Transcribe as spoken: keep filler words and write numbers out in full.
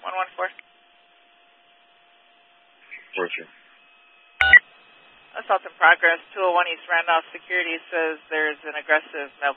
one one four. Roger. Assault in progress. two oh one East Randolph Security says there's an aggressive male